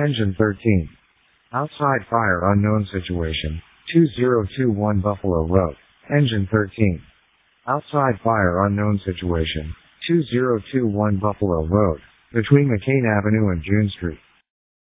Engine 13. Outside fire unknown situation. 2021 Buffalo Road. Engine 13. Outside fire unknown situation. 2021 Buffalo Road. Between McCain Avenue and June Street.